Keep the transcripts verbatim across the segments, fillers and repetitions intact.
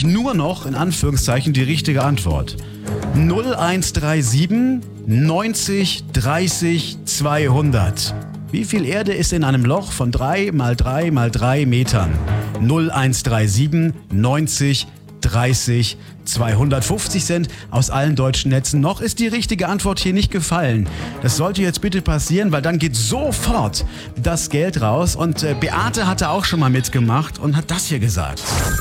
wirklich nur noch, in Anführungszeichen, die richtige Antwort. null eins drei sieben neunzig dreißig zweihundert. Wie viel Erde ist in einem Loch von drei mal drei mal drei Metern? null eins drei sieben neunzig dreißig zweihundert. fünfzig Cent aus allen deutschen Netzen. Noch ist die richtige Antwort hier nicht gefallen. Das sollte jetzt bitte passieren, weil dann geht sofort das Geld raus. Und äh, Beate hatte auch schon mal mitgemacht und hat das hier gesagt.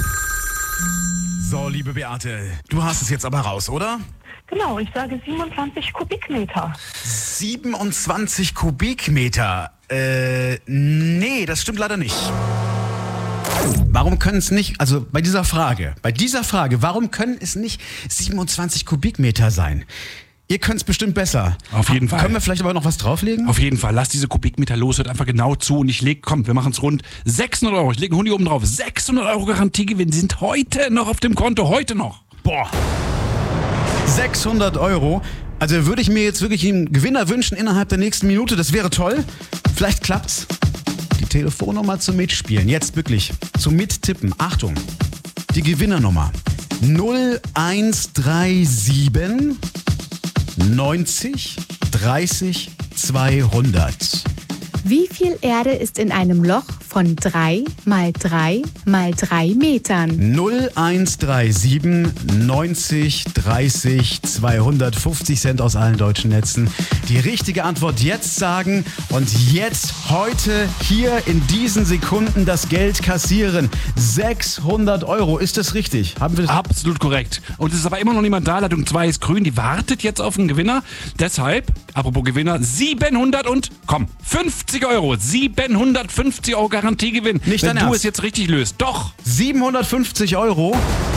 So, liebe Beate, du hast es jetzt aber raus, oder? Genau, ich sage siebenundzwanzig Kubikmeter. siebenundzwanzig Kubikmeter. Äh, nee, das stimmt leider nicht. Warum können es nicht, also bei dieser Frage, bei dieser Frage, warum können es nicht siebenundzwanzig Kubikmeter sein? Ihr könnt es bestimmt besser. Auf jeden Fall. Können wir vielleicht aber noch was drauflegen? Auf jeden Fall. Lass diese Kubikmeter los, hört einfach genau zu und ich leg, komm, wir machen es rund. sechshundert Euro, ich lege einen Huni oben drauf. sechshundert Euro Garantiegewinn sind heute noch auf dem Konto, heute noch. Boah. sechshundert Euro. Also würde ich mir jetzt wirklich einen Gewinner wünschen innerhalb der nächsten Minute. Das wäre toll. Vielleicht klappt's. Die Telefonnummer zum Mitspielen. Jetzt wirklich zum Mittippen. Achtung. Die Gewinnernummer. null eins drei sieben neunzig dreißig zweihundert. Wie viel Erde ist in einem Loch von drei mal drei mal drei Metern? null eins drei sieben neunzig dreißig zweihundert. fünfzig Cent aus allen deutschen Netzen. Die richtige Antwort jetzt sagen und jetzt heute hier in diesen Sekunden das Geld kassieren. sechshundert Euro. Ist das richtig? Haben wir das? Absolut korrekt. Und es ist aber immer noch niemand da. Leitung zwei ist grün. Die wartet jetzt auf einen Gewinner. Deshalb, apropos Gewinner, siebenhundert und, komm, fünfzig Euro. siebenhundertfünfzig Euro Garantiegewinn. Nicht wenn dein du Ernst? es jetzt richtig löst. Doch. siebenhundertfünfzig Euro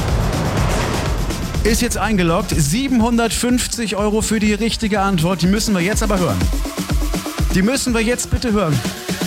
ist jetzt eingeloggt. siebenhundertfünfzig Euro für die richtige Antwort. Die müssen wir jetzt aber hören. Die müssen wir jetzt bitte hören.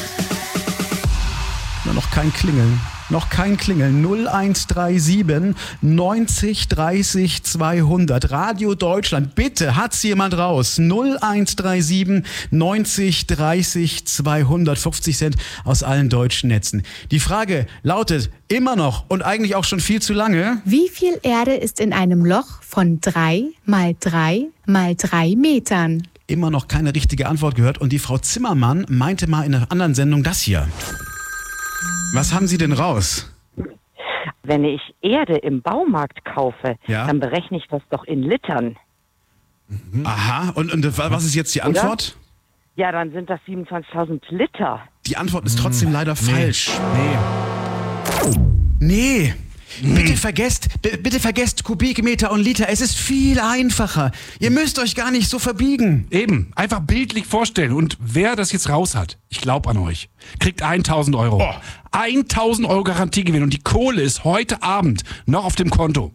Nur noch kein Klingeln. Noch kein Klingeln. null eins drei sieben neunzig dreißig zweihundert. Radio Deutschland. Bitte, hat's jemand raus? null eins drei sieben neunzig dreißig zweihundert. fünfzig Cent aus allen deutschen Netzen. Die Frage lautet immer noch und eigentlich auch schon viel zu lange. Wie viel Erde ist in einem Loch von drei mal drei mal drei Metern? Immer noch keine richtige Antwort gehört. Und die Frau Zimmermann meinte mal in einer anderen Sendung das hier. Was haben Sie denn raus? Wenn ich Erde im Baumarkt kaufe, Ja. dann berechne ich das doch in Litern. Aha, und, und was ist jetzt die Antwort? Ja, dann sind das siebenundzwanzigtausend Liter. Die Antwort ist trotzdem leider falsch. Nee. Nee. Bitte vergesst, b- bitte vergesst Kubikmeter und Liter. Es ist viel einfacher. Ihr müsst euch gar nicht so verbiegen. Eben, einfach bildlich vorstellen. Und wer das jetzt raus hat, ich glaube an euch, kriegt tausend Euro. Oh. tausend Euro Garantiegewinn und die Kohle ist heute Abend noch auf dem Konto.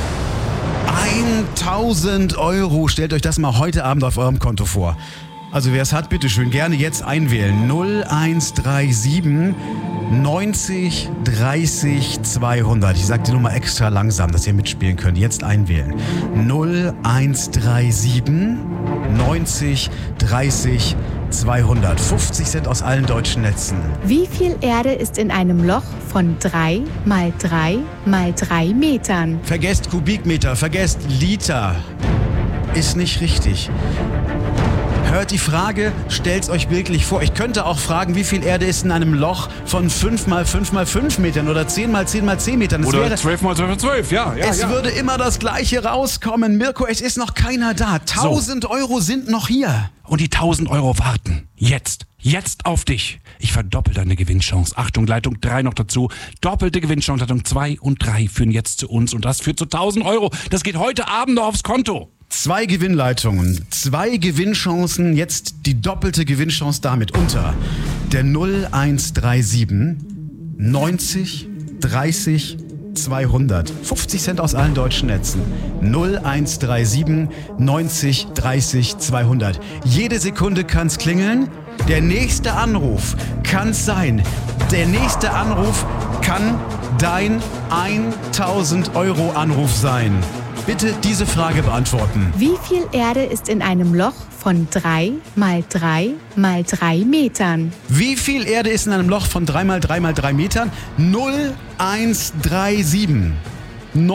tausend Euro. Stellt euch das mal heute Abend auf eurem Konto vor. Also wer es hat, bitteschön, gerne jetzt einwählen. null eins drei sieben neunzig dreißig zweihundert. Ich sag die Nummer extra langsam, dass ihr mitspielen könnt. Jetzt einwählen. null eins drei sieben neunzig dreißig zweihundert. fünfzig Cent aus allen deutschen Netzen. Wie viel Erde ist in einem Loch von drei mal drei mal drei Metern? Vergesst Kubikmeter, vergesst Liter. Ist nicht richtig. Hört die Frage, stellt's euch bildlich vor. Ich könnte auch fragen, wie viel Erde ist in einem Loch von fünf mal fünf mal fünf Metern oder zehn mal zehn mal zehn Metern. Das Oder wäre, zwölf mal zwölf mal zwölf, ja. ja es ja. würde immer das Gleiche rauskommen. Mirko, es ist noch keiner da. tausend Euro sind noch hier. Und die tausend Euro warten. Jetzt. Jetzt auf dich. Ich verdoppel deine Gewinnchance. Achtung, Leitung drei noch dazu. Doppelte Gewinnchance. Leitung zwei und drei führen jetzt zu uns. Und das führt zu tausend Euro. Das geht heute Abend noch aufs Konto. Zwei Gewinnleitungen, zwei Gewinnchancen, jetzt die doppelte Gewinnchance damit unter der null eins drei sieben neunzig dreißig zweihundert. fünfzig Cent aus allen deutschen Netzen. null eins drei sieben neunzig dreißig zweihundert. Jede Sekunde kann's klingeln. Der nächste Anruf kann's sein. Der nächste Anruf kann dein tausend Euro Anruf sein. Bitte diese Frage beantworten. Wie viel Erde ist in einem Loch von drei mal drei mal drei Metern? Wie viel Erde ist in einem Loch von drei mal drei mal drei Metern? null eins drei sieben